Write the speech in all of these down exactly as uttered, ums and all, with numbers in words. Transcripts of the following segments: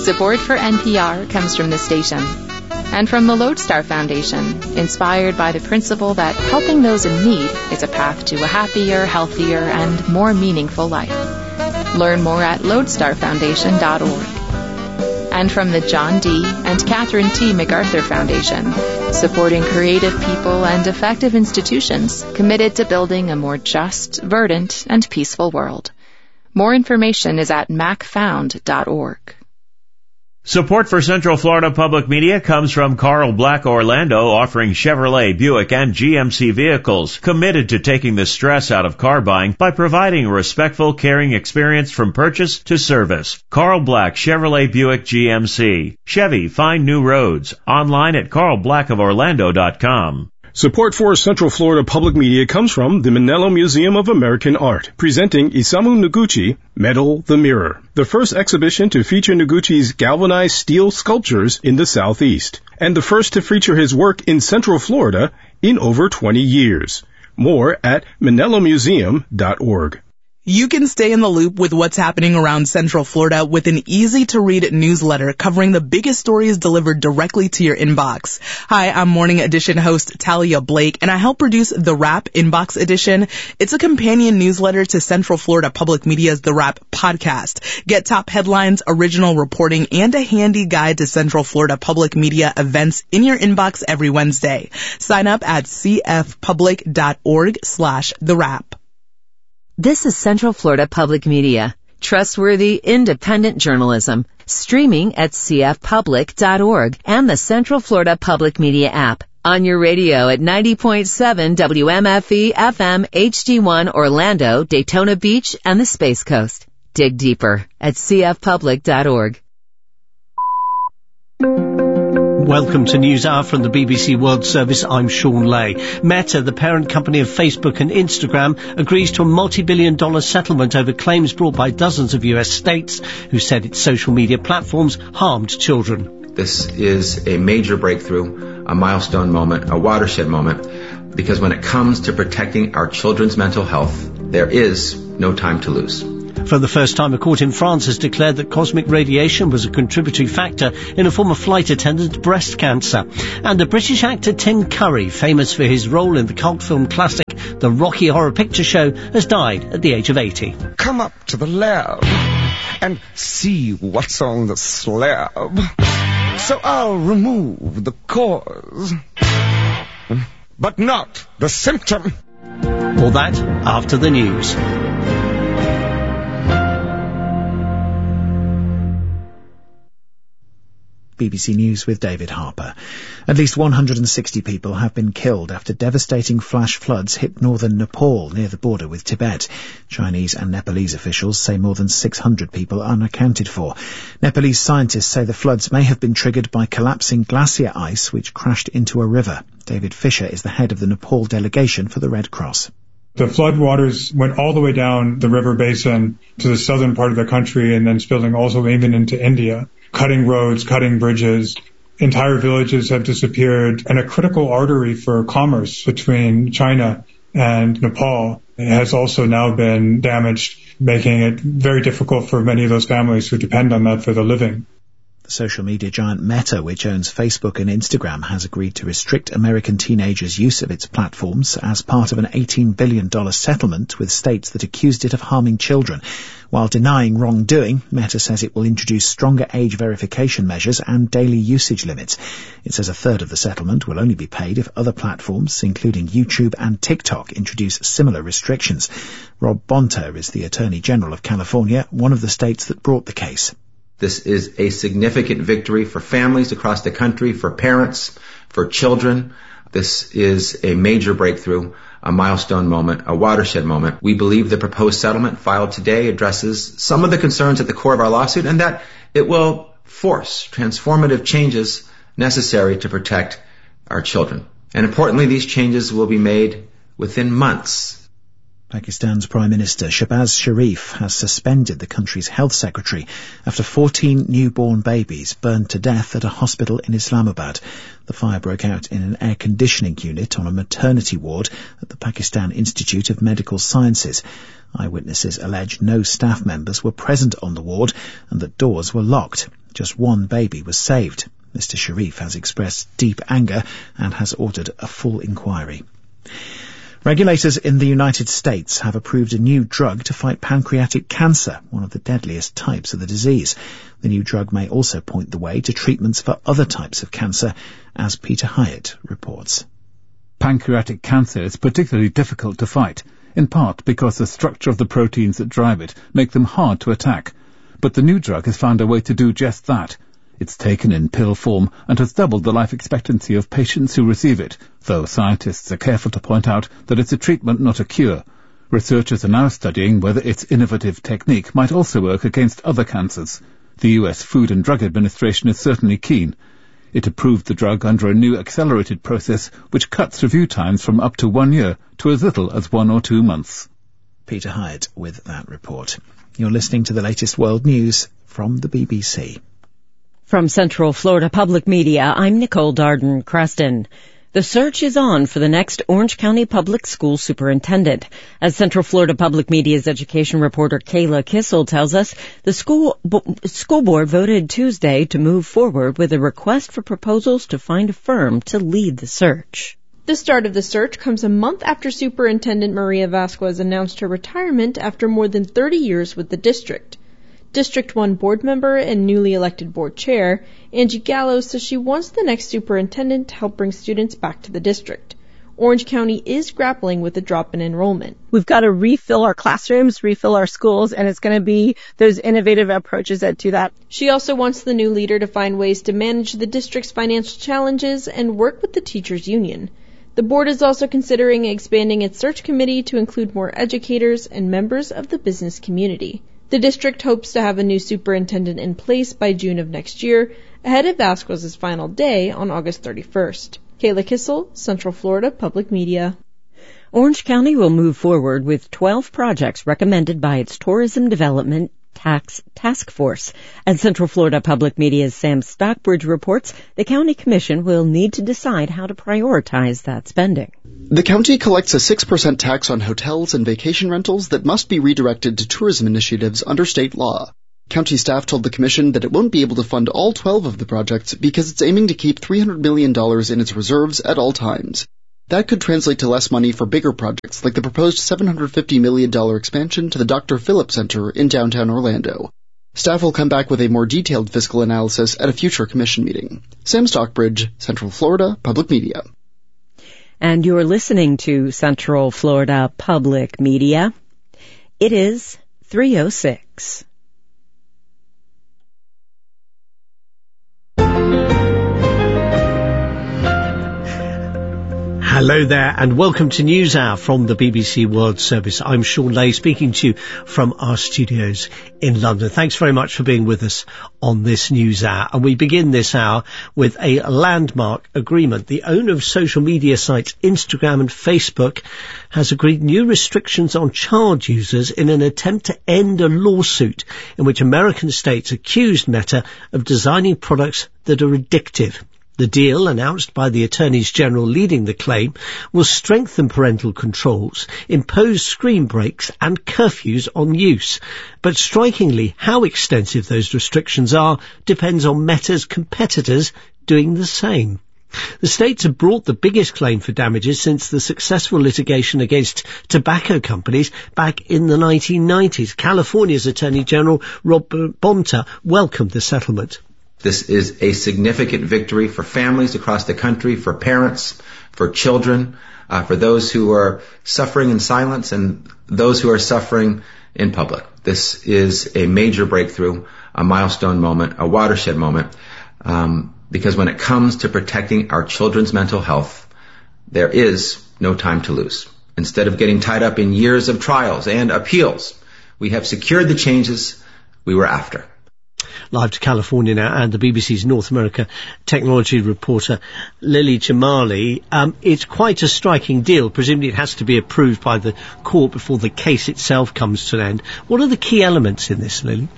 Support for N P R comes from the station and from the Lodestar Foundation, inspired by the principle that helping those in need is a path to a happier, healthier, and more meaningful life. Learn more at lodestar foundation dot org. And from the John D. and Catherine T. MacArthur Foundation, supporting creative people and effective institutions committed to building a more just, verdant, and peaceful world. More information is at mac found dot org. Support for Central Florida Public Media comes from Carl Black Orlando, offering Chevrolet, Buick, and G M C vehicles, committed to taking the stress out of car buying by providing a respectful, caring experience from purchase to service. Carl Black, Chevrolet, Buick, G M C. Chevy, find new roads. Online at carl black of orlando dot com. Support for Central Florida Public Media comes from the Manello Museum of American Art, presenting Isamu Noguchi, Metal the Mirror, the first exhibition to feature Noguchi's galvanized steel sculptures in the Southeast, and the first to feature his work in Central Florida in over twenty years. More at manello museum dot org. You can stay in the loop with what's happening around Central Florida with an easy-to-read newsletter covering the biggest stories delivered directly to your inbox. Hi, I'm Morning Edition host Talia Blake, and I help produce The Wrap Inbox Edition. It's a companion newsletter to Central Florida Public Media's The Wrap podcast. Get top headlines, original reporting, and a handy guide to Central Florida Public Media events in your inbox every Wednesday. Sign up at c f public dot org slash the wrap. This is Central Florida Public Media, trustworthy, independent journalism, streaming at c f public dot org and the Central Florida Public Media app. On your radio at ninety point seven W M F E F M H D one Orlando, Daytona Beach, and the Space Coast. Dig deeper at c f public dot org. Welcome to News Hour from the B B C World Service. I'm Sean Lay. Meta, the parent company of Facebook and Instagram, agrees to a multi-billion dollar settlement over claims brought by dozens of U S states who said its social media platforms harmed children. This is a major breakthrough, a milestone moment, a watershed moment, because when it comes to protecting our children's mental health, there is no time to lose. For the first time, a court in France has declared that cosmic radiation was a contributory factor in a former flight attendant's breast cancer. And the British actor Tim Curry, famous for his role in the cult film classic The Rocky Horror Picture Show, has died at the age of eighty. Come up to the lab and see what's on the slab. So I'll remove the cause, but not the symptom. All that after the news. B B C News with David Harper. At least one hundred sixty people have been killed after devastating flash floods hit northern Nepal near the border with Tibet. Chinese and Nepalese officials say more than six hundred people are unaccounted for. Nepalese scientists say the floods may have been triggered by collapsing glacier ice which crashed into a river. David Fisher is the head of the Nepal delegation for the Red Cross. The floodwaters went all the way down the river basin to the southern part of the country and then spilling also even into India, cutting roads, cutting bridges. Entire villages have disappeared, and a critical artery for commerce between China and Nepal has also now been damaged, making it very difficult for many of those families who depend on that for their living. The social media giant Meta, which owns Facebook and Instagram, has agreed to restrict American teenagers' use of its platforms as part of an eighteen billion dollars settlement with states that accused it of harming children. While denying wrongdoing, Meta says it will introduce stronger age verification measures and daily usage limits. It says a third of the settlement will only be paid if other platforms, including YouTube and TikTok, introduce similar restrictions. Rob Bonta is the Attorney General of California, one of the states that brought the case. This is a significant victory for families across the country, for parents, for children. This is a major breakthrough, a milestone moment, a watershed moment. We believe the proposed settlement filed today addresses some of the concerns at the core of our lawsuit and that it will force transformative changes necessary to protect our children. And importantly, these changes will be made within months. Pakistan's Prime Minister Shehbaz Sharif has suspended the country's health secretary after fourteen newborn babies burned to death at a hospital in Islamabad. The fire broke out in an air conditioning unit on a maternity ward at the Pakistan Institute of Medical Sciences. Eyewitnesses allege no staff members were present on the ward and that doors were locked. Just one baby was saved. Mister Sharif has expressed deep anger and has ordered a full inquiry. Regulators in the United States have approved a new drug to fight pancreatic cancer, one of the deadliest types of the disease. The new drug may also point the way to treatments for other types of cancer, as Peter Hyatt reports. Pancreatic cancer is particularly difficult to fight, in part because the structure of the proteins that drive it make them hard to attack. But the new drug has found a way to do just that. It's taken in pill form and has doubled the life expectancy of patients who receive it, though scientists are careful to point out that it's a treatment, not a cure. Researchers are now studying whether its innovative technique might also work against other cancers. The U S Food and Drug Administration is certainly keen. It approved the drug under a new accelerated process which cuts review times from up to one year to as little as one or two months. Peter Hyatt with that report. You're listening to the latest world news from the B B C. From Central Florida Public Media, I'm Nicole Darden-Creston. The search is on for the next Orange County Public School Superintendent. As Central Florida Public Media's education reporter Kayla Kissel tells us, the school, bo- school board voted Tuesday to move forward with a request for proposals to find a firm to lead the search. The start of the search comes a month after Superintendent Maria Vasquez announced her retirement after more than thirty years with the district. District one board member and newly elected board chair, Angie Gallo, says she wants the next superintendent to help bring students back to the district. Orange County is grappling with a drop in enrollment. We've got to refill our classrooms, refill our schools, and it's going to be those innovative approaches that do that. She also wants the new leader to find ways to manage the district's financial challenges and work with the teachers' union. The board is also considering expanding its search committee to include more educators and members of the business community. The district hopes to have a new superintendent in place by June of next year, ahead of Vasquez's final day on August thirty-first. Kayla Kissel, Central Florida Public Media. Orange County will move forward with twelve projects recommended by its Tourism Development Tax Task Force. As Central Florida Public Media's Sam Stockbridge reports, the County Commission will need to decide how to prioritize that spending. The county collects a six percent tax on hotels and vacation rentals that must be redirected to tourism initiatives under state law. County staff told the commission that it won't be able to fund all twelve of the projects because it's aiming to keep three hundred million dollars in its reserves at all times. That could translate to less money for bigger projects like the proposed seven hundred fifty million dollars expansion to the Doctor Phillips Center in downtown Orlando. Staff will come back with a more detailed fiscal analysis at a future commission meeting. Sam Stockbridge, Central Florida Public Media. And you're listening to Central Florida Public Media. It is three oh six. Hello there and welcome to NewsHour from the B B C World Service. I'm Sean Lay speaking to you from our studios in London. Thanks very much for being with us on this NewsHour. And we begin this hour with a landmark agreement. The owner of social media sites Instagram and Facebook has agreed new restrictions on child users in an attempt to end a lawsuit in which American states accused Meta of designing products that are addictive. The deal, announced by the Attorneys General leading the claim, will strengthen parental controls, impose screen breaks and curfews on use. But strikingly, how extensive those restrictions are depends on Meta's competitors doing the same. The states have brought the biggest claim for damages since the successful litigation against tobacco companies back in the nineteen nineties. California's Attorney General Rob Bonta welcomed the settlement. This is a significant victory for families across the country, for parents, for children, uh, for those who are suffering in silence and those who are suffering in public. This is a major breakthrough, a milestone moment, a watershed moment, um, because when it comes to protecting our children's mental health, there is no time to lose. Instead of getting tied up in years of trials and appeals, we have secured the changes we were after. Live to California now, and the B B C's North America technology reporter Lily Jamali. Um, it's quite a striking deal. Presumably it has to be approved by the court before the case itself comes to an end. What are the key elements in this, Lily?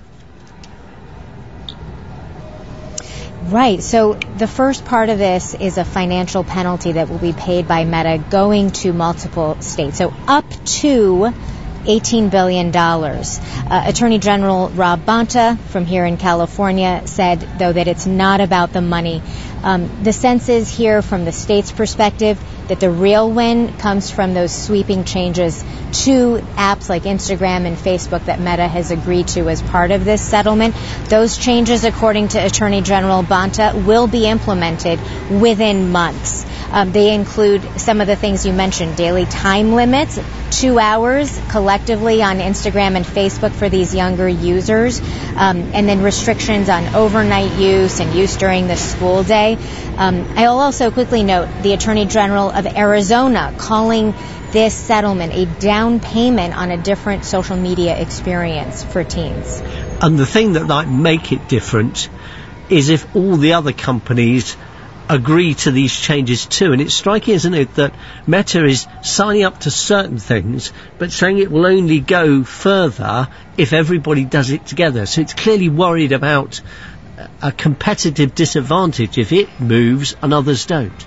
Right. So the first part of this is a financial penalty that will be paid by Meta going to multiple states. So up to eighteen billion dollars. Uh, Attorney General Rob Bonta from here in California said, though, that it's not about the money. Um, the sense is here from the state's perspective that the real win comes from those sweeping changes to apps like Instagram and Facebook that Meta has agreed to as part of this settlement. Those changes, according to Attorney General Bonta, will be implemented within months. Um, they include some of the things you mentioned, daily time limits, two hours collectively on Instagram and Facebook for these younger users, um, and then restrictions on overnight use and use during the school day. Um, I'll also quickly note the Attorney General of Arizona calling this settlement a down payment on a different social media experience for teens. And the thing that might make it different is if all the other companies agree to these changes too. And it's striking, isn't it, that Meta is signing up to certain things but saying it will only go further if everybody does it together. So it's clearly worried about a competitive disadvantage if it moves and others don't.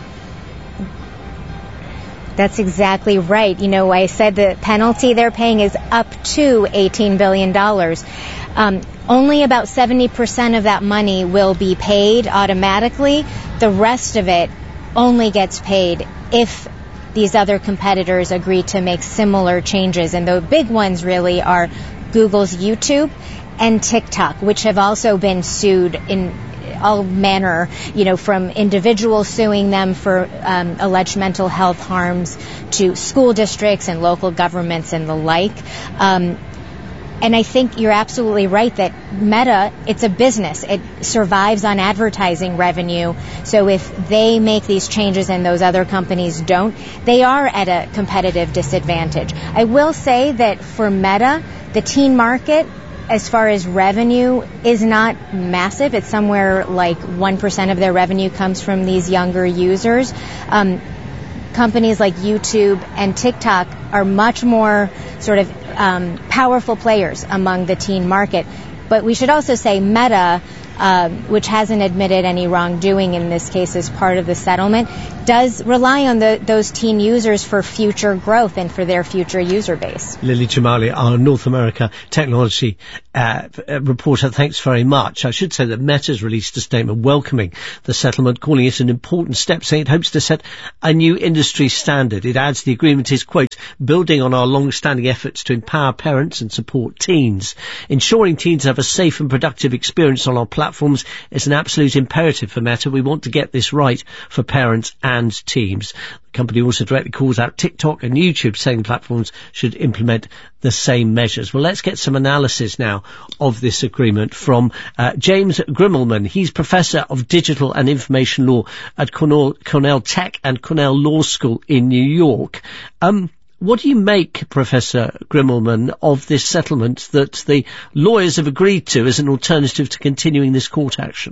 That's exactly right. You know, I said the penalty they're paying is up to eighteen billion dollars. Um, only about seventy percent of that money will be paid automatically. The rest of it only gets paid if these other competitors agree to make similar changes. And the big ones really are Google's YouTube and TikTok, which have also been sued in all manner, you know, from individuals suing them for um, alleged mental health harms to school districts and local governments and the like. Um, and I think you're absolutely right that Meta, it's a business. It survives on advertising revenue. So if they make these changes and those other companies don't, they are at a competitive disadvantage. I will say that for Meta, the teen market, as far as revenue, is not massive. It's somewhere like one percent of their revenue comes from these younger users. Um, companies like YouTube and TikTok are much more sort of um, powerful players among the teen market. But we should also say Meta, uh, which hasn't admitted any wrongdoing in this case as part of the settlement, does rely on the, those teen users for future growth and for their future user base. Lily Jamali, our North America technology uh, reporter, thanks very much. I should say that Meta's released a statement welcoming the settlement, calling it an important step, saying it hopes to set a new industry standard. It adds the agreement is, quote, building on our long-standing efforts to empower parents and support teens. Ensuring teens have a safe and productive experience on our platforms is an absolute imperative for Meta. We want to get this right for parents and and teams. The company also directly calls out TikTok and YouTube, saying platforms should implement the same measures. Well, let's get some analysis now of this agreement from uh, James Grimmelman. He's Professor of Digital and Information Law at Cornell, Cornell Tech and Cornell Law School in New York. Um, What do you make, Professor Grimmelman, of this settlement that the lawyers have agreed to as an alternative to continuing this court action?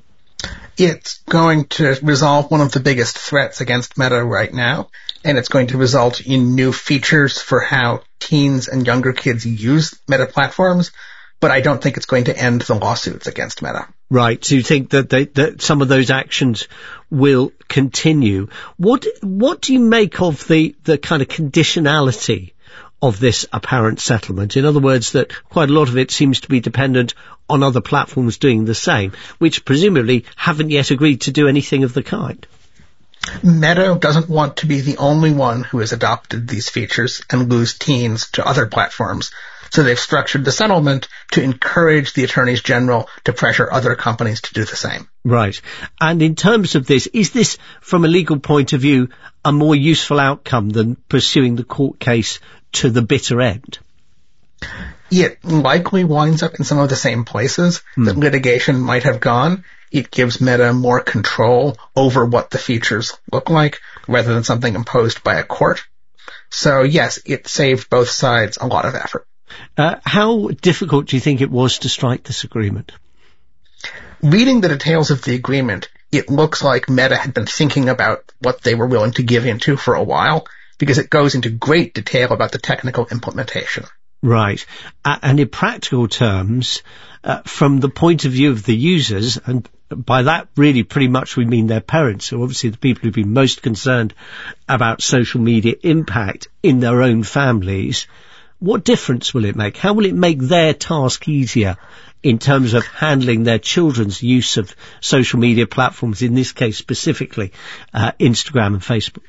It's going to resolve one of the biggest threats against Meta right now, and it's going to result in new features for how teens and younger kids use Meta platforms, but I don't think it's going to end the lawsuits against Meta. Right. So you think that they, that some of those actions will continue. What what do you make of the, the kind of conditionality of this apparent settlement? In other words, that quite a lot of it seems to be dependent on other platforms doing the same, which presumably haven't yet agreed to do anything of the kind. Meta doesn't want to be the only one who has adopted these features and lose teens to other platforms. So they've structured the settlement to encourage the attorneys general to pressure other companies to do the same. Right. And in terms of this, is this, from a legal point of view, a more useful outcome than pursuing the court case to the bitter end? It likely winds up in some of the same places mm. that litigation might have gone. It gives Meta more control over what the features look like rather than something imposed by a court. So yes, it saved both sides a lot of effort. Uh, how difficult do you think it was to strike this agreement? Reading the details of the agreement, it looks like Meta had been thinking about what they were willing to give into for a while, because it goes into great detail about the technical implementation. Right. Uh, and in practical terms, uh, from the point of view of the users, and by that really pretty much we mean their parents, so obviously the people who've been most concerned about social media impact in their own families, what difference will it make? How will it make their task easier in terms of handling their children's use of social media platforms, in this case specifically uh, Instagram and Facebook?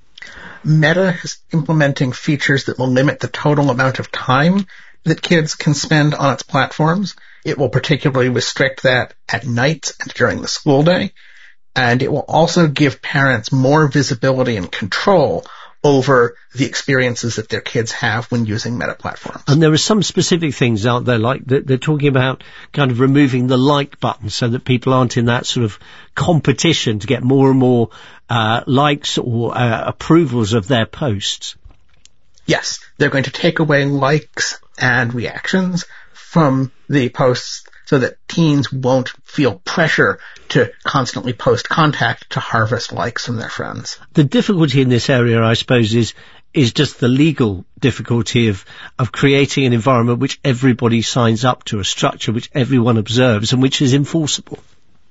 Meta is implementing features that will limit the total amount of time that kids can spend on its platforms. It will particularly restrict that at night and during the school day. And it will also give parents more visibility and control over the experiences that their kids have when using Meta platforms. And there are some specific things out there, like they're talking about kind of removing the like button so that people aren't in that sort of competition to get more and more uh, likes or uh, approvals of their posts. Yes, they're going to take away likes and reactions from the posts so that teens won't feel pressure to constantly post contact to harvest likes from their friends. The difficulty in this area, I suppose, is is just the legal difficulty of, of creating an environment which everybody signs up to, a structure which everyone observes and which is enforceable.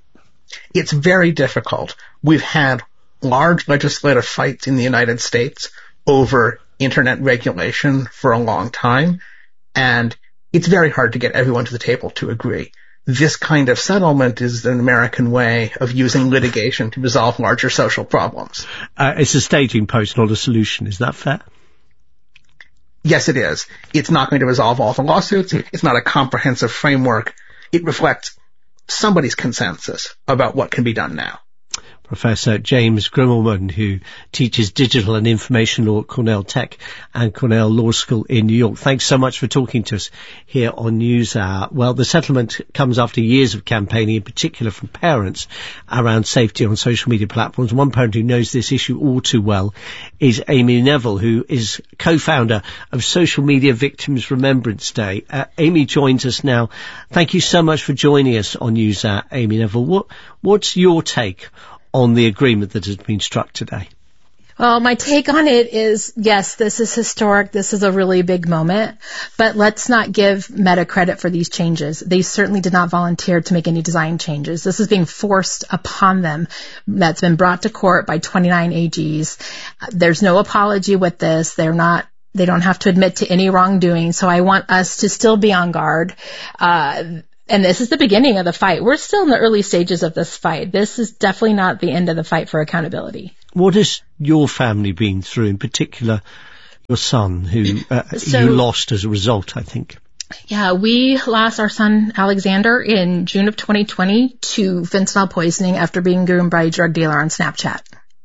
It's very difficult. We've had large legislative fights in the United States over internet regulation for a long time, and it's very hard to get everyone to the table to agree. This kind of settlement is an American way of using litigation to resolve larger social problems. Uh, it's a staging post, not a solution. Is that fair? Yes, it is. It's not going to resolve all the lawsuits. It's not a comprehensive framework. It reflects somebody's consensus about what can be done now. Professor James Grimmelman, who teaches digital and information law at Cornell Tech and Cornell Law School in New York. Thanks so much for talking to us here on NewsHour. Well, the settlement comes after years of campaigning, in particular from parents, around safety on social media platforms. One parent who knows this issue all too well is Amy Neville, who is co-founder of Social Media Victims Remembrance Day. Uh, Amy joins us now. Thank you so much for joining us on NewsHour, Amy Neville. What, what's your take on the agreement that has been struck today? Well, my take on it is, yes, this is historic. This is a really big moment, but let's not give Meta credit for these changes. They certainly did not volunteer to make any design changes. This is being forced upon them. That's been brought to court by twenty-nine A Gs. There's no apology with this. They're not They don't have to admit to any wrongdoing. So I want us to still be on guard. Uh, And this is the beginning of the fight. We're still in the early stages of this fight. This is definitely not the end of the fight for accountability. What has your family been through, in particular your son, who uh, so, you lost as a result, I think? Yeah, we lost our son Alexander in June of twenty twenty to fentanyl poisoning after being groomed by a drug dealer on Snapchat.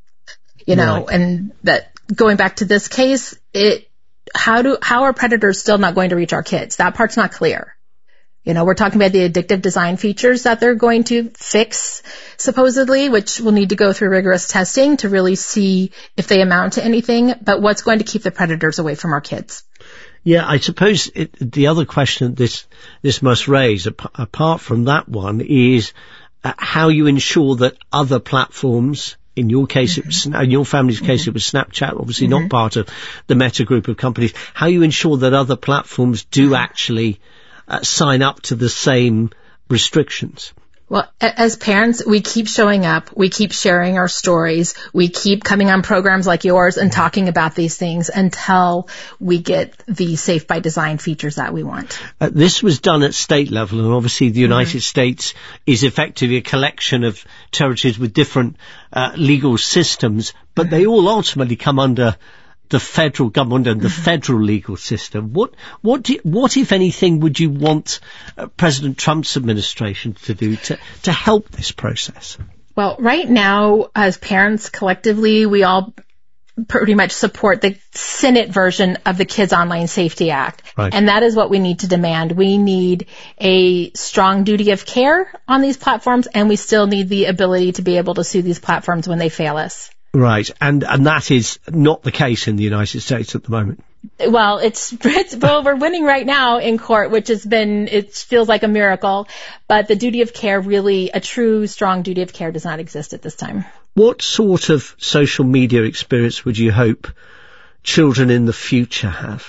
You know, right. And that going back to this case, it how do how are predators still not going to reach our kids? That part's not clear. You know, we're talking about the addictive design features that they're going to fix, supposedly, which will need to go through rigorous testing to really see if they amount to anything. But what's going to keep the predators away from our kids? Yeah, I suppose it, the other question this this must raise, ap- apart from that one, is uh, how you ensure that other platforms, in your case, mm-hmm. it was, in your family's case, mm-hmm. it was Snapchat, obviously mm-hmm. not part of the Meta group of companies, how you ensure that other platforms do mm-hmm. actually Uh, sign up to the same restrictions. Well, as parents, we keep showing up, we keep sharing our stories, we keep coming on programs like yours and talking about these things until we get the Safe by Design features that we want. Uh, this was done at state level, and obviously the United mm-hmm. States is effectively a collection of territories with different uh, legal systems, but mm-hmm. they all ultimately come under the federal government and the federal legal system. What, what, do, what, if anything, would you want uh, President Trump's administration to do to, to help this process? Well, right now, as parents collectively, we all pretty much support the Senate version of the Kids Online Safety Act. Right. And that is what we need to demand. We need a strong duty of care on these platforms, and we still need the ability to be able to sue these platforms when they fail us. Right, and and that is not the case in the United States at the moment. Well, it's, it's well, we're winning right now in court, which has been, it feels like a miracle, but the duty of care, really, a true strong duty of care does not exist at this time. What sort of social media experience would you hope children in the future have?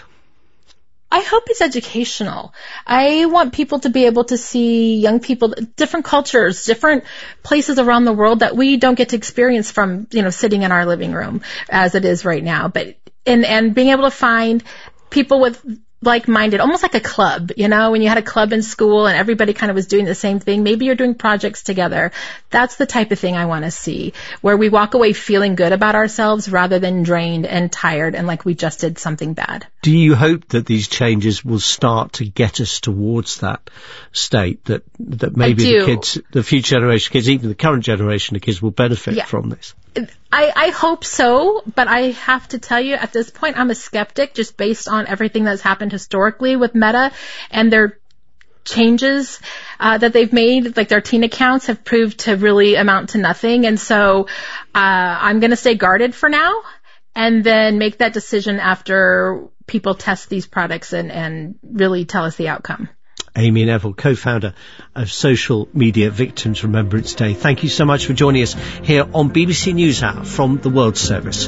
I hope it's educational. I want people to be able to see young people, different cultures, different places around the world that we don't get to experience from, you know, sitting in our living room as it is right now. But, and, and being able to find people with like-minded, almost like a club, you know, when you had a club in school and everybody kind of was doing the same thing. Maybe you're doing projects together. That's the type of thing I want to see, where we walk away feeling good about ourselves rather than drained and tired and like we just did something bad. Do you hope that these changes will start to get us towards that state, that that maybe the kids, the future generation of kids, even the current generation of kids will benefit yeah. from this? I, I hope so, but I have to tell you, at this point, I'm a skeptic just based on everything that's happened historically with Meta and their changes uh, that they've made. Like their teen accounts have proved to really amount to nothing. And so uh, I'm going to stay guarded for now and then make that decision after people test these products and, and really tell us the outcome. Amy Neville, co-founder of Social Media Victims Remembrance Day. Thank you so much for joining us here on B B C NewsHour from the World Service.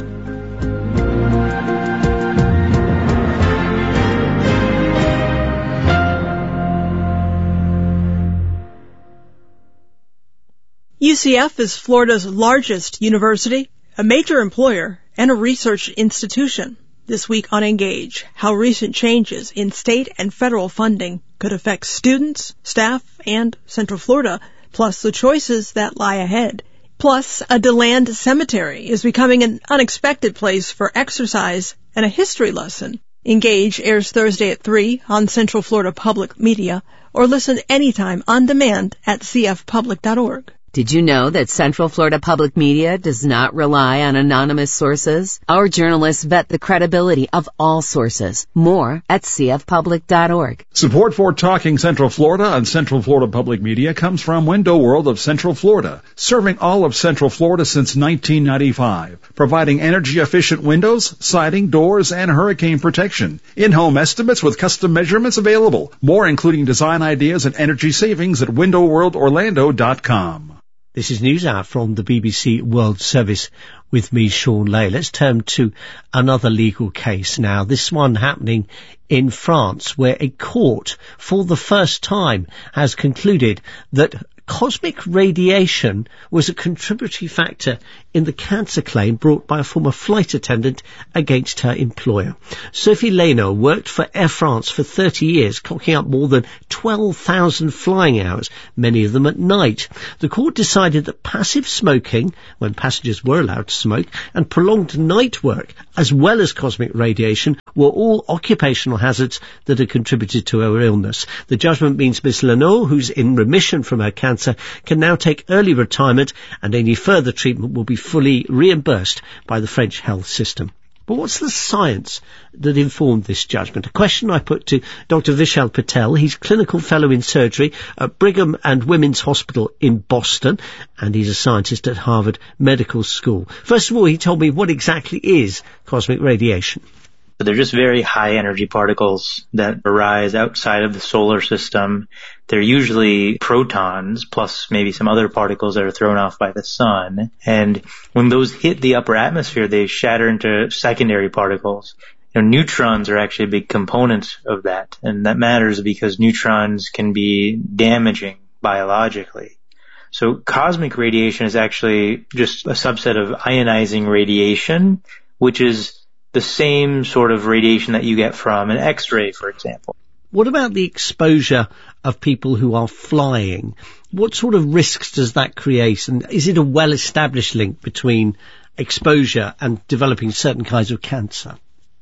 U C F is Florida's largest university, a major employer, and a research institution. This week on Engage, how recent changes in state and federal funding could affect students, staff, and Central Florida, plus the choices that lie ahead. Plus, a DeLand cemetery is becoming an unexpected place for exercise and a history lesson. Engage airs Thursday at three on Central Florida Public Media, or listen anytime on demand at c f public dot org. Did you know that Central Florida Public Media does not rely on anonymous sources? Our journalists vet the credibility of all sources. More at c f public dot org. Support for Talking Central Florida on Central Florida Public Media comes from Window World of Central Florida, serving all of Central Florida since nineteen ninety-five, providing energy-efficient windows, siding, doors, and hurricane protection. In-home estimates with custom measurements available. More including design ideas and energy savings at window world orlando dot com. This is NewsHour from the B B C World Service with me, Sean Lay. Let's turn to another legal case now. This one happening in France, where a court for the first time has concluded that cosmic radiation was a contributory factor in the cancer claim brought by a former flight attendant against her employer. Sophie Leno worked for Air France for thirty years, clocking up more than twelve thousand flying hours, many of them at night. The court decided that passive smoking, when passengers were allowed to smoke, and prolonged night work, as well as cosmic radiation, were all occupational hazards that had contributed to her illness. The judgment means Miss Leno, who's in remission from her cancer, can now take early retirement, and any further treatment will be fully reimbursed by the French health system. But what's the science that informed this judgment? A question I put to Doctor Vishal Patel. He's clinical fellow in surgery at Brigham and Women's Hospital in Boston, and he's a scientist at Harvard Medical School. First of all, he told me what exactly is cosmic radiation. They're just very high energy particles that arise outside of the solar system. They're usually protons plus maybe some other particles that are thrown off by the sun. And when those hit the upper atmosphere, they shatter into secondary particles. You know, neutrons are actually a big component of that. And that matters because neutrons can be damaging biologically. So cosmic radiation is actually just a subset of ionizing radiation, which is the same sort of radiation that you get from an X-ray, for example. What about the exposure of people who are flying? What sort of risks does that create? And is it a well-established link between exposure and developing certain kinds of cancer?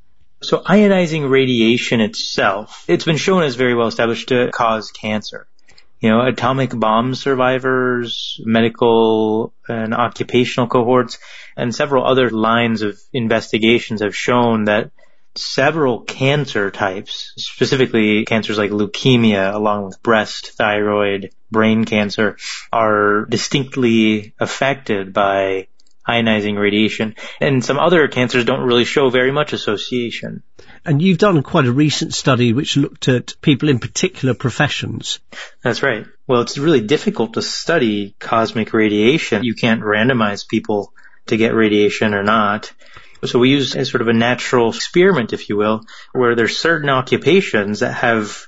So ionizing radiation itself, it's been shown as very well established to cause cancer. You know, atomic bomb survivors, medical and occupational cohorts, and several other lines of investigations have shown that several cancer types, specifically cancers like leukemia, along with breast, thyroid, brain cancer, are distinctly affected by ionizing radiation. And some other cancers don't really show very much association. And you've done quite a recent study which looked at people in particular professions. That's right. Well, it's really difficult to study cosmic radiation. You can't randomize people to get radiation or not. So we use a sort of a natural experiment, if you will, where there's certain occupations that have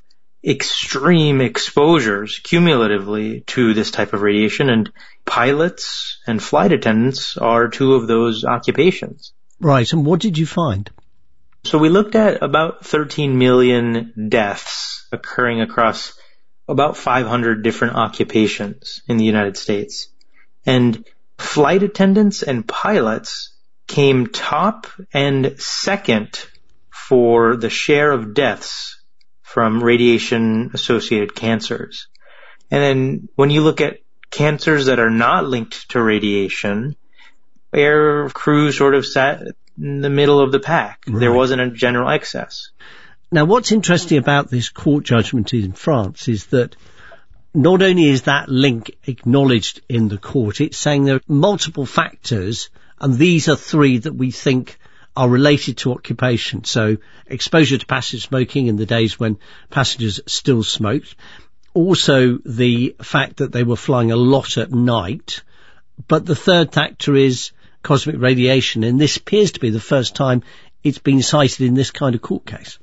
extreme exposures cumulatively to this type of radiation, and pilots and flight attendants are two of those occupations. Right. And what did you find? So we looked at about thirteen million deaths occurring across about five hundred different occupations in the United States. And flight attendants and pilots came top and second for the share of deaths from radiation-associated cancers. And then when you look at cancers that are not linked to radiation, air crew sort of sat in the middle of the pack. Right. There wasn't a general excess. Now, what's interesting about this court judgment in France is that not only is that link acknowledged in the court, it's saying there are multiple factors, and these are three that we think are related to occupation. So exposure to passive smoking in the days when passengers still smoked. Also the fact that they were flying a lot at night. But the third factor is cosmic radiation, and this appears to be the first time it's been cited in this kind of court case.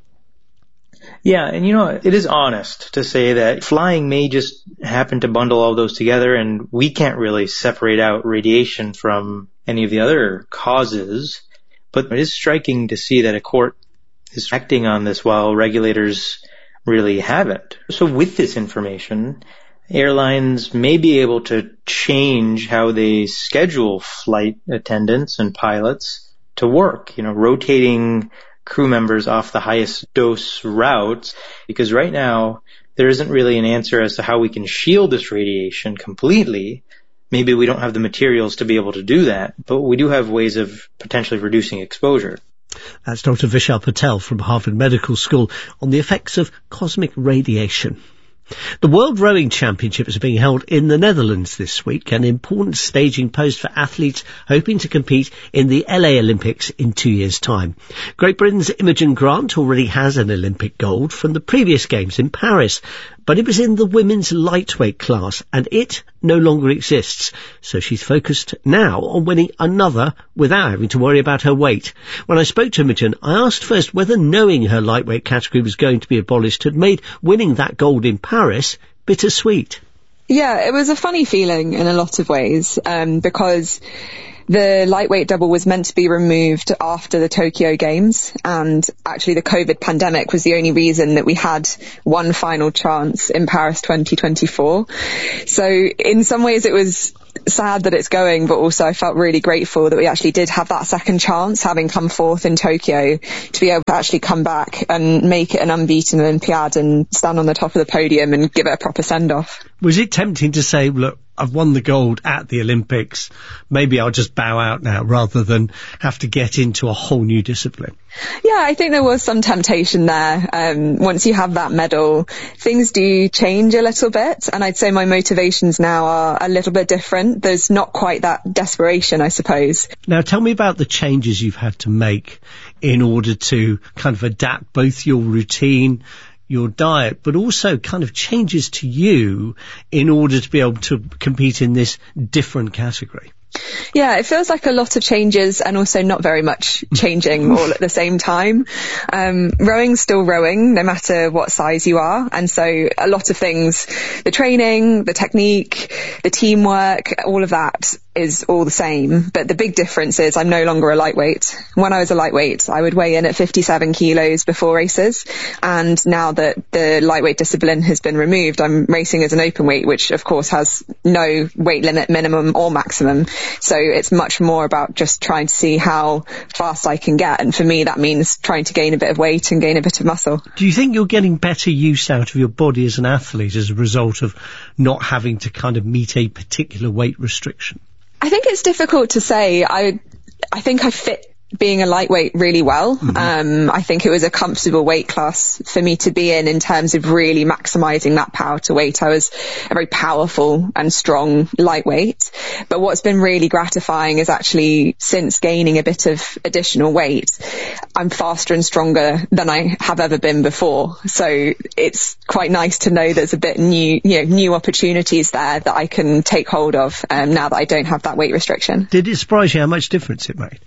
Yeah, and you know, it is honest to say that flying may just happen to bundle all those together, and we can't really separate out radiation from any of the other causes. But it is striking to see that a court is acting on this while regulators really haven't. So with this information, airlines may be able to change how they schedule flight attendants and pilots to work, you know, rotating crew members off the highest dose routes, because right now there isn't really an answer as to how we can shield this radiation completely. Maybe we don't have the materials to be able to do that, but we do have ways of potentially reducing exposure. That's Doctor Vishal Patel from Harvard Medical School on the effects of cosmic radiation. The World Rowing Championships are being held in the Netherlands this week, an important staging post for athletes hoping to compete in the L A Olympics in two years' time. Great Britain's Imogen Grant already has an Olympic gold from the previous Games in Paris, but it was in the women's lightweight class, and it no longer exists. So she's focused now on winning another without having to worry about her weight. When I spoke to Imogen, I asked first whether knowing her lightweight category was going to be abolished had made winning that gold in Paris bittersweet. Yeah, it was a funny feeling in a lot of ways, um, because the lightweight double was meant to be removed after the Tokyo Games, and actually the COVID pandemic was the only reason that we had one final chance in Paris twenty twenty-four. So in some ways it was sad that it's going, but also I felt really grateful that we actually did have that second chance, having come fourth in Tokyo, to be able to actually come back and make it an unbeaten Olympiad and stand on the top of the podium and give it a proper send-off. Was it tempting to say, look, I've won the gold at the Olympics, maybe I'll just bow out now rather than have to get into a whole new discipline? Yeah, I think there was some temptation there. Um, once you have that medal, things do change a little bit, and I'd say my motivations now are a little bit different. There's not quite that desperation, I suppose. Now tell me about the changes you've had to make in order to kind of adapt both your routine, your diet, but also kind of changes to you in order to be able to compete in this different category. Yeah, it feels like a lot of changes and also not very much changing all at the same time. Um, rowing's still rowing, no matter what size you are. And so a lot of things, the training, the technique, the teamwork, all of that is all the same. But the big difference is I'm no longer a lightweight. When I was a lightweight, I would weigh in at fifty-seven kilos before races. And now that the lightweight discipline has been removed, I'm racing as an open weight, which of course has no weight limit, minimum or maximum. So it's much more about just trying to see how fast I can get. And for me, that means trying to gain a bit of weight and gain a bit of muscle. Do you think you're getting better use out of your body as an athlete as a result of not having to kind of meet a particular weight restriction? I think it's difficult to say. I, I think I fit being a lightweight really well. Mm-hmm. Um, I think it was a comfortable weight class for me to be in in terms of really maximizing that power to weight. I was a very powerful and strong lightweight. But what's been really gratifying is actually since gaining a bit of additional weight, I'm faster and stronger than I have ever been before. So it's quite nice to know there's a bit new, you know, new opportunities there that I can take hold of um, now that I don't have that weight restriction. Did it surprise you how much difference it made?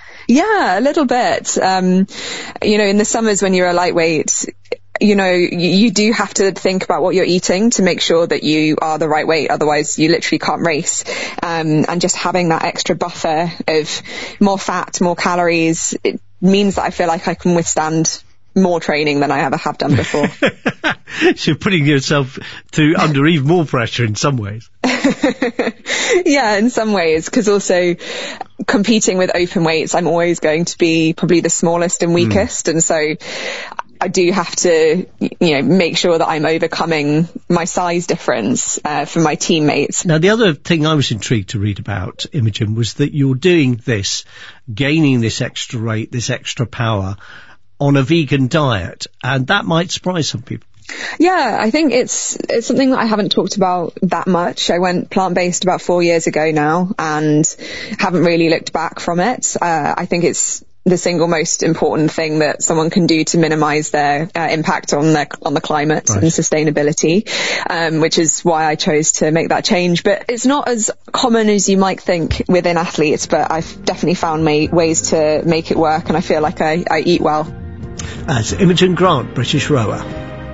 Yeah, a little bit. Um, you know, in the summers when you're a lightweight, you know, you, you do have to think about what you're eating to make sure that you are the right weight. Otherwise, you literally can't race. Um, and just having that extra buffer of more fat, more calories, it means that I feel like I can withstand more training than I ever have done before. So you're putting yourself through under even more pressure in some ways. Yeah, in some ways, because also competing with open weights, I'm always going to be probably the smallest and weakest. Mm. And so I do have to, you know, make sure that I'm overcoming my size difference uh, for my teammates. Now, the other thing I was intrigued to read about, Imogen, was that you're doing this, gaining this extra weight, this extra power on a vegan diet, and that might surprise some people. Yeah, I think it's it's something that I haven't talked about that much. I went plant-based about four years ago now and haven't really looked back from it. Uh, I think it's the single most important thing that someone can do to minimize their uh, impact on their on the climate right. and sustainability, um, which is why I chose to make that change. But it's not as common as you might think within athletes, but I've definitely found ma- ways to make it work, and I feel like I, I eat well. That's Imogen Grant, British rower.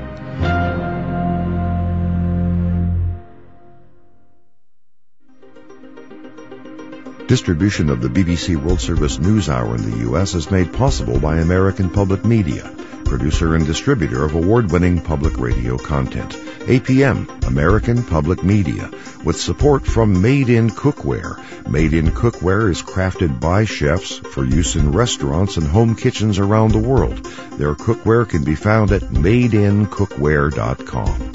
Distribution of the B B C World Service News Hour in the U S is made possible by American Public Media, producer and distributor of award-winning public radio content. A P M, American Public Media, with support from Made in Cookware. Made in Cookware is crafted by chefs for use in restaurants and home kitchens around the world. Their cookware can be found at made in cookware dot com.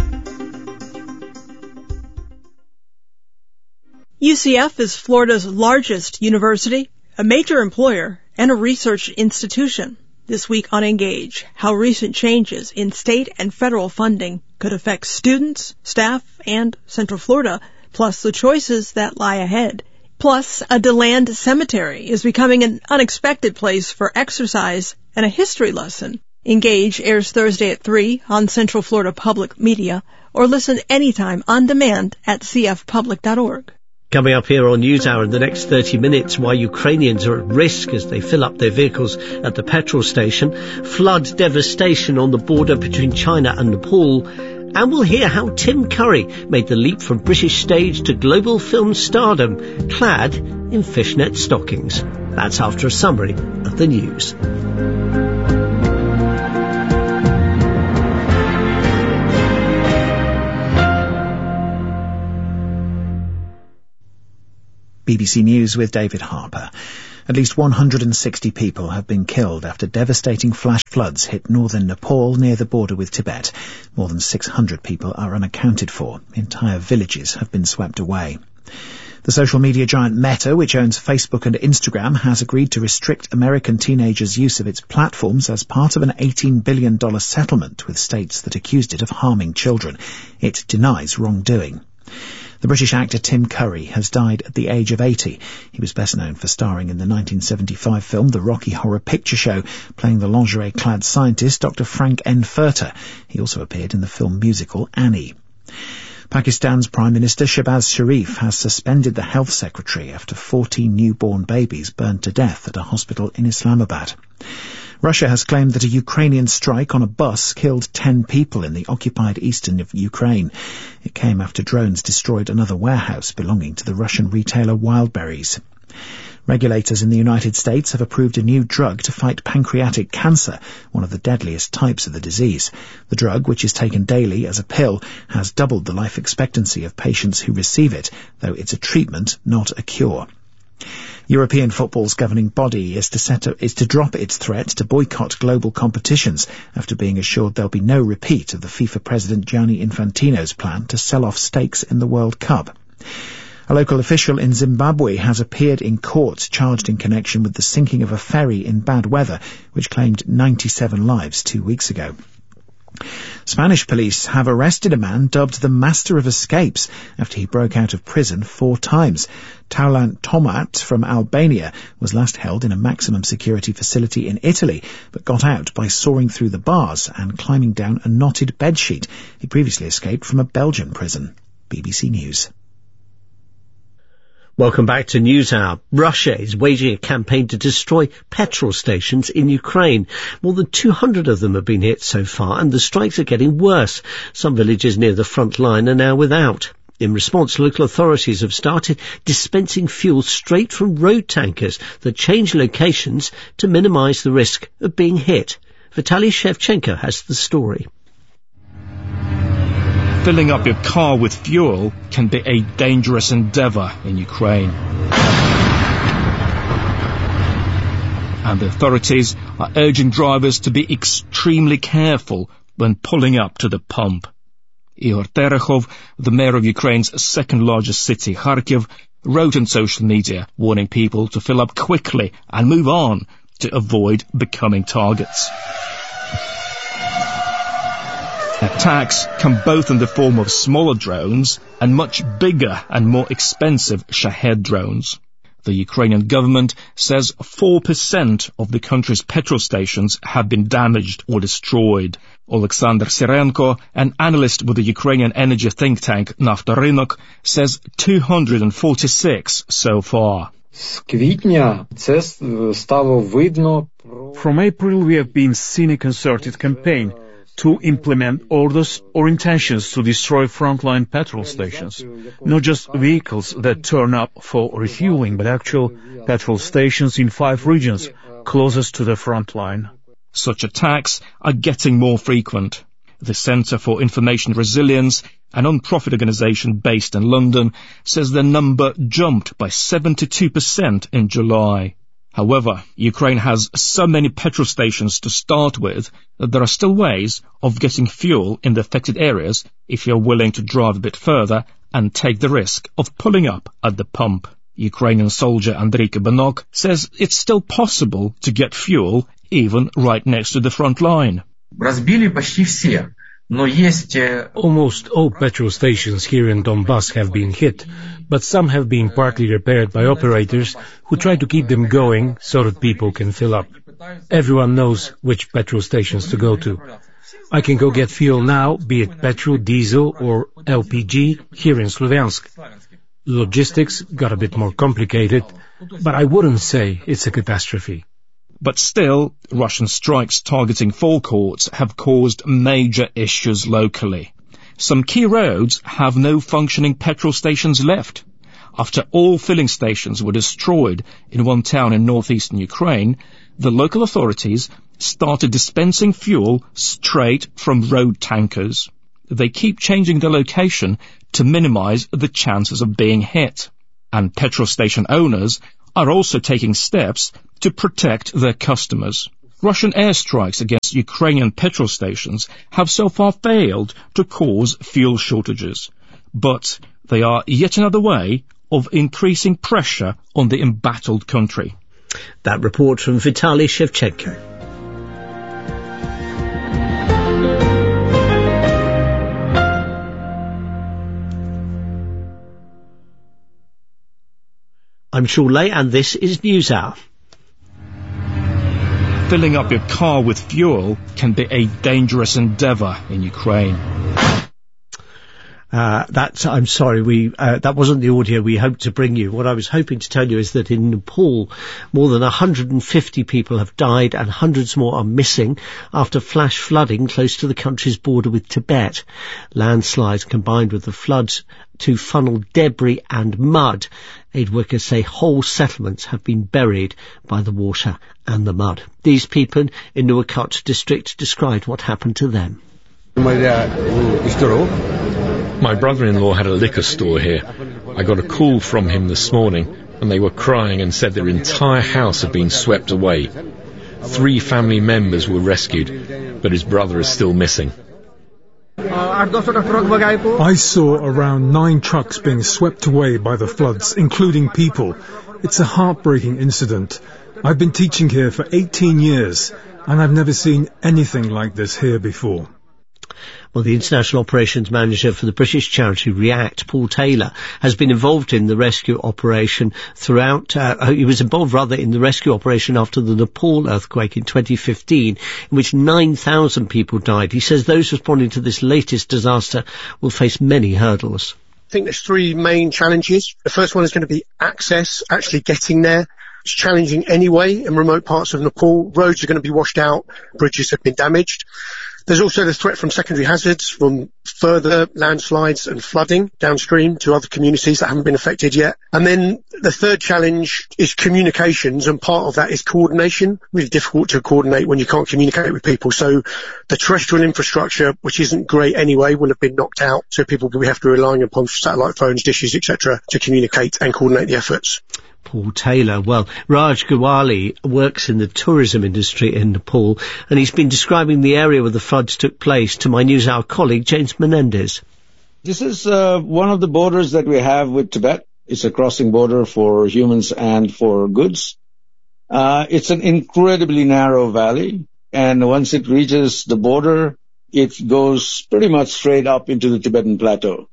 U C F is Florida's largest university, a major employer, and a research institution. This week on Engage, how recent changes in state and federal funding could affect students, staff, and Central Florida, plus the choices that lie ahead. Plus, a DeLand cemetery is becoming an unexpected place for exercise and a history lesson. Engage airs Thursday at three on Central Florida Public Media, or listen anytime on demand at c f public dot org. Coming up here on NewsHour in the next thirty minutes, why Ukrainians are at risk as they fill up their vehicles at the petrol station, flood devastation on the border between China and Nepal, and we'll hear how Tim Curry made the leap from British stage to global film stardom, clad in fishnet stockings. That's after a summary of the news. B B C News with David Harper. At least one hundred sixty people have been killed after devastating flash floods hit northern Nepal near the border with Tibet. More than six hundred people are unaccounted for. Entire villages have been swept away. The social media giant Meta, which owns Facebook and Instagram, has agreed to restrict American teenagers' use of its platforms as part of an eighteen billion dollars settlement with states that accused it of harming children. It denies wrongdoing. The British actor Tim Curry has died at the age of eighty. He was best known for starring in the nineteen seventy-five film The Rocky Horror Picture Show, playing the lingerie-clad scientist Doctor Frank N. Furter. He also appeared in the film musical Annie. Pakistan's Prime Minister Shehbaz Sharif has suspended the health secretary after fourteen newborn babies burned to death at a hospital in Islamabad. Russia has claimed that a Ukrainian strike on a bus killed ten people in the occupied eastern of Ukraine. It came after drones destroyed another warehouse belonging to the Russian retailer Wildberries. Regulators in the United States have approved a new drug to fight pancreatic cancer, one of the deadliest types of the disease. The drug, which is taken daily as a pill, has doubled the life expectancy of patients who receive it, though it's a treatment, not a cure. European football's governing body is to set up, is to drop its threat to boycott global competitions after being assured there'll be no repeat of the FIFA president Gianni Infantino's plan to sell off stakes in the World Cup. A local official in Zimbabwe has appeared in court charged in connection with the sinking of a ferry in bad weather, which claimed ninety-seven lives two weeks ago. Spanish police have arrested a man dubbed the Master of Escapes after he broke out of prison four times. Taulant Tomat from Albania was last held in a maximum security facility in Italy, but got out by soaring through the bars and climbing down a knotted bedsheet. He previously escaped from a Belgian prison. B B C News. Welcome back to NewsHour. Russia is waging a campaign to destroy petrol stations in Ukraine. More than two hundred of them have been hit so far, and the strikes are getting worse. Some villages near the front line are now without. In response, local authorities have started dispensing fuel straight from road tankers that change locations to minimise the risk of being hit. Vitaly Shevchenko has the story. Filling up your car with fuel can be a dangerous endeavour in Ukraine. And the authorities are urging drivers to be extremely careful when pulling up to the pump. Ihor Terechov, the mayor of Ukraine's second-largest city, Kharkiv, wrote on social media warning people to fill up quickly and move on to avoid becoming targets. Attacks come both in the form of smaller drones and much bigger and more expensive Shahed drones. The Ukrainian government says four percent of the country's petrol stations have been damaged or destroyed. Alexander Sirenko, an analyst with the Ukrainian energy think tank Naftorynok, says two hundred forty-six so far. From April we have been seeing a concerted campaign to implement orders or intentions to destroy frontline petrol stations. Not just vehicles that turn up for refueling, but actual petrol stations in five regions closest to the front line. Such attacks are getting more frequent. The Centre for Information Resilience, a non-profit organisation based in London, says the number jumped by seventy-two percent in July. However, Ukraine has so many petrol stations to start with that there are still ways of getting fuel in the affected areas if you're willing to drive a bit further and take the risk of pulling up at the pump. Ukrainian soldier Andriy Kabanok says it's still possible to get fuel even right next to the front line. Almost all petrol stations here in Donbass have been hit, but some have been partly repaired by operators who try to keep them going so that people can fill up. Everyone knows which petrol stations to go to. I can go get fuel now, be it petrol, diesel or L P G, here in Slovyansk. Logistics got a bit more complicated, but I wouldn't say it's a catastrophe. But still, Russian strikes targeting forecourts have caused major issues locally. Some key roads have no functioning petrol stations left. After all filling stations were destroyed in one town in northeastern Ukraine, the local authorities started dispensing fuel straight from road tankers. They keep changing the location to minimize the chances of being hit. And petrol station owners are also taking steps to protect their customers. Russian airstrikes against Ukrainian petrol stations have so far failed to cause fuel shortages, but they are yet another way of increasing pressure on the embattled country. That report from Vitaly Shevchenko. I'm Sean Lay, and this is NewsHour. Filling up your car with fuel can be a dangerous endeavour in Ukraine. Uh, that, I'm sorry, we, uh, that wasn't the audio we hoped to bring you. What I was hoping to tell you is that in Nepal, more than one hundred fifty people have died and hundreds more are missing after flash flooding close to the country's border with Tibet. Landslides combined with the floods to funnel debris and mud. Aid workers say whole settlements have been buried by the water and the mud. These people in Nuwakot district described what happened to them. My brother-in-law had a liquor store here. I got a call from him this morning, and they were crying and said their entire house had been swept away. Three family members were rescued, but his brother is still missing. I saw around nine trucks being swept away by the floods, including people. It's a heartbreaking incident. I've been teaching here for eighteen years, and I've never seen anything like this here before. Well, the International Operations Manager for the British charity REACT, Paul Taylor, has been involved in the rescue operation throughout, uh, he was involved rather in the rescue operation after the Nepal earthquake in twenty fifteen, in which nine thousand people died. He says those responding to this latest disaster will face many hurdles. I think there's three main challenges. The first one is going to be access, actually getting there. It's challenging anyway in remote parts of Nepal. Roads are going to be washed out, bridges have been damaged. There's also the threat from secondary hazards, from further landslides and flooding downstream to other communities that haven't been affected yet. And then the third challenge is communications, and part of that is coordination. Really difficult to coordinate when you can't communicate with people. So the terrestrial infrastructure, which isn't great anyway, will have been knocked out. So people will have to rely upon satellite phones, dishes, et cetera to communicate and coordinate the efforts. Paul Taylor. Well, Raj Gawali works in the tourism industry in Nepal, and he's been describing the area where the floods took place to my NewsHour colleague, James Menendez. This is uh, one of the borders that we have with Tibet. It's a crossing border for humans and for goods. Uh, it's an incredibly narrow valley, and once it reaches the border, it goes pretty much straight up into the Tibetan plateau.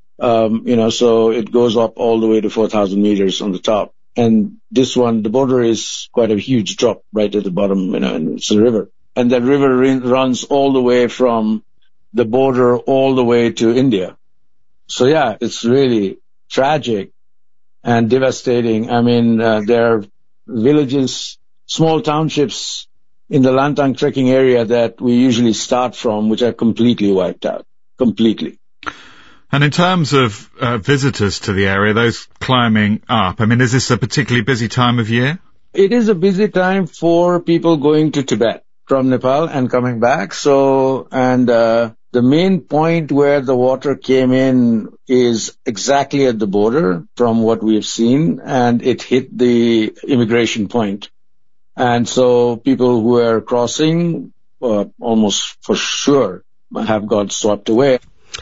Um, you know, so it goes up all the way to four thousand meters on the top. And this one, the border is quite a huge drop right at the bottom, you know, and it's a river. And that river runs all the way from the border all the way to India. So yeah, it's really tragic and devastating. I mean, uh, there are villages, small townships in the Lantang trekking area that we usually start from, which are completely wiped out, completely. And in terms of uh, visitors to the area, those climbing up, I mean, is this a particularly busy time of year? It is a busy time for people going to Tibet from Nepal and coming back. So, and uh, the main point where the water came in is exactly at the border from what we've seen, and it hit the immigration point. And so people who are crossing uh, almost for sure have got swept away.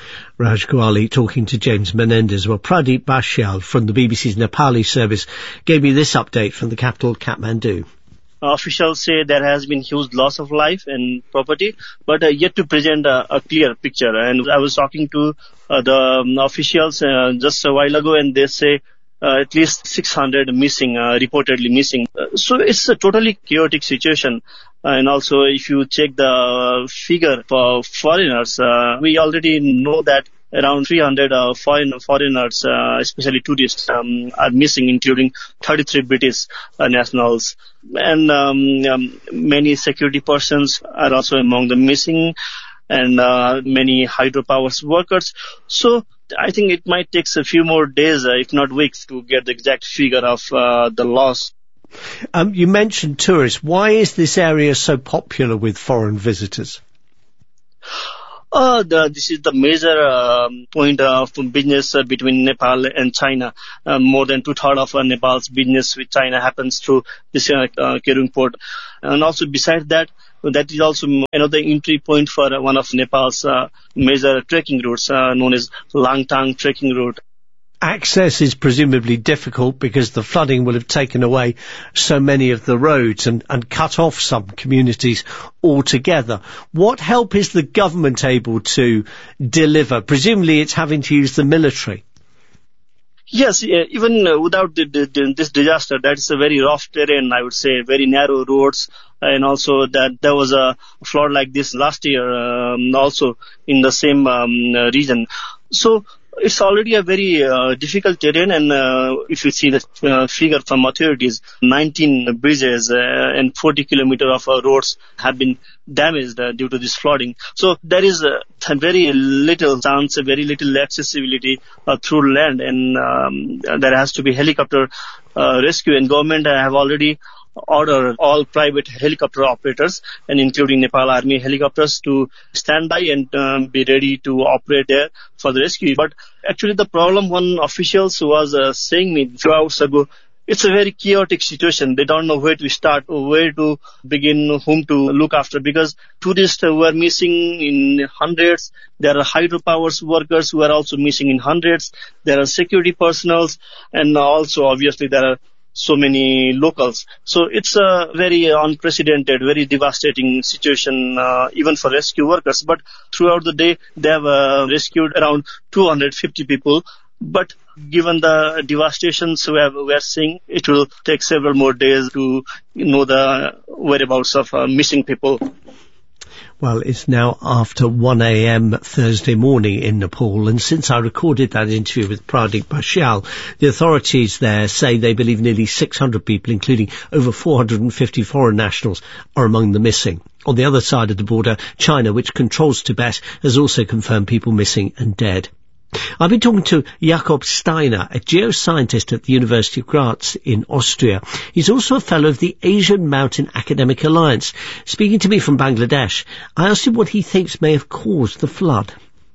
Raj Gawali talking to James Menendez. Well, Pradeep Bashyal from the B B C's Nepali service gave me this update from the capital, Kathmandu. Officials say there has been huge loss of life and property, but uh, yet to present a, a clear picture. And I was talking to uh, the um, officials uh, just a while ago, and they say uh, at least six hundred missing, uh, reportedly missing. Uh, so it's a totally chaotic situation. And also, if you check the figure for foreigners, uh, we already know that around three hundred uh, foreign foreigners, uh, especially tourists, um, are missing, including thirty-three British uh, nationals. And um, um, many security persons are also among the missing, and uh, many hydropower workers. So I think it might take a few more days, uh, if not weeks, to get the exact figure of uh, the loss. Um, you mentioned tourists. Why is this area so popular with foreign visitors? Uh, the, this is the major um, point of business uh, between Nepal and China. Uh, more than two-thirds of uh, Nepal's business with China happens through this uh, uh, Kerung port. And also besides that, that is also another entry point for uh, one of Nepal's uh, major trekking routes, uh, known as Langtang trekking route. Access is presumably difficult because the flooding will have taken away so many of the roads and, and cut off some communities altogether. What help is the government able to deliver? Presumably it's having to use the military. Yes, even without the, the, this disaster, that is a very rough terrain, I would say, very narrow roads, and also that there was a flood like this last year, um, also in the same um, region. So it's already a very uh, difficult terrain, and uh, if you see the uh, figure from authorities, nineteen bridges uh, and forty kilometers of uh, roads have been damaged uh, due to this flooding. So there is uh, very little chance, very little accessibility uh, through land, and um, there has to be helicopter uh, rescue, and government have already order all private helicopter operators, and including Nepal Army helicopters, to stand by and um, be ready to operate there for the rescue. But actually the problem, one official was uh, saying me a few hours ago, it's a very chaotic situation. They don't know where to start, or where to begin, whom to look after, because tourists who are missing in hundreds. There are hydropower workers who are also missing in hundreds. There are security personnel, and also obviously there are so many locals. So it's a very unprecedented, very devastating situation, uh, even for rescue workers. But throughout the day, they have uh, rescued around two hundred fifty people. But given the devastations we, have, we are seeing, it will take several more days to know the whereabouts of uh, missing people. Well, it's now after one a.m. Thursday morning in Nepal, and since I recorded that interview with Pradeep Bashal, the authorities there say they believe nearly six hundred people, including over four hundred fifty foreign nationals, are among the missing. On the other side of the border, China, which controls Tibet, has also confirmed people missing and dead. I've been talking to Jakob Steiner, a geoscientist at the University of Graz in Austria. He's also a fellow of the Asian Mountain Academic Alliance. Speaking to me from Bangladesh, I asked him what he thinks may have caused the flood.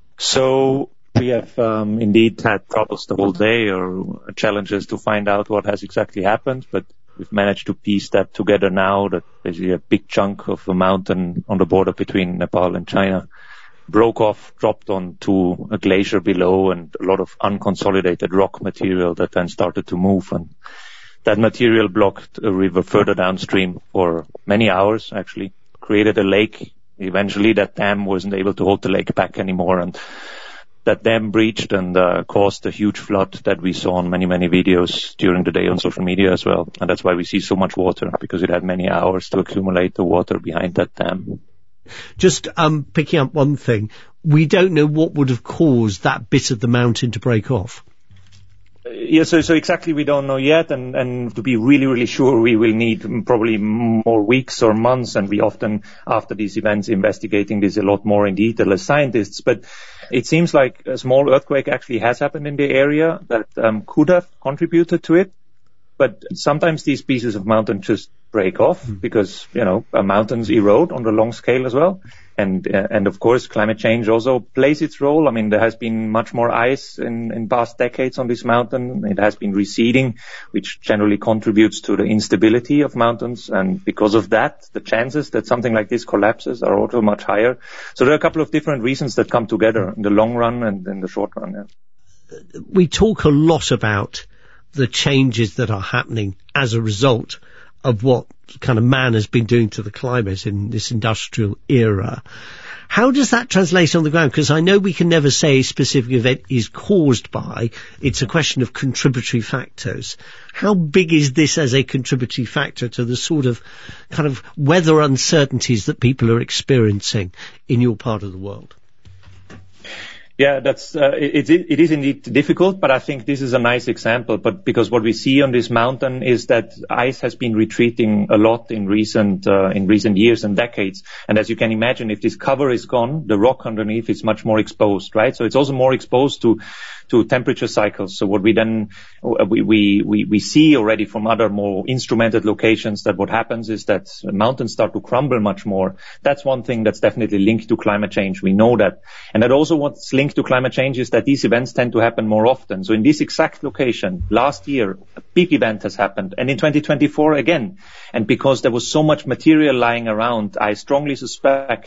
So we have um, indeed had troubles the whole day, or challenges to find out what has exactly happened, but we've managed to piece that together now, that basically a big chunk of the mountain on the border between Nepal and China broke off, dropped onto a glacier below, and a lot of unconsolidated rock material that then started to move. And that material blocked a river further downstream for many hours, actually, created a lake. Eventually that dam wasn't able to hold the lake back anymore, and that dam breached and uh, caused a huge flood that we saw on many, many videos during the day on social media as well. And that's why we see so much water, because it had many hours to accumulate the water behind that dam. Just um, picking up one thing, we don't know what would have caused that bit of the mountain to break off. Uh, yeah, so, so exactly we don't know yet, and, and to be really, really sure, we will need probably more weeks or months, and we often, after these events, investigating this a lot more in detail as scientists. But it seems like a small earthquake actually has happened in the area that um, could have contributed to it. But sometimes these pieces of mountain just break off because, you know, uh, mountains erode on the long scale as well. And, uh, and of course, climate change also plays its role. I mean, there has been much more ice in, in past decades on this mountain. It has been receding, which generally contributes to the instability of mountains. And because of that, the chances that something like this collapses are also much higher. So there are a couple of different reasons that come together in the long run and in the short run. Yeah. We talk a lot about the changes that are happening as a result of what kind of man has been doing to the climate in this industrial era. How does that translate on the ground? Because I know we can never say a specific event is caused by. It's a question of contributory factors. How big is this as a contributory factor to the sort of kind of weather uncertainties that people are experiencing in your part of the world? Yeah, that's, uh, it, it, it is indeed difficult, but I think this is a nice example. But because what we see on this mountain is that ice has been retreating a lot in recent, uh, in recent years and decades. And as you can imagine, if this cover is gone, the rock underneath is much more exposed, right? So it's also more exposed to, to temperature cycles. So what we then, we, we, we, we see already from other more instrumented locations that what happens is that mountains start to crumble much more. That's one thing that's definitely linked to climate change. We know that. And that also what's linked to climate change is that these events tend to happen more often. So in this exact location, last year, a big event has happened. And in twenty twenty-four again. And because there was so much material lying around, I strongly suspect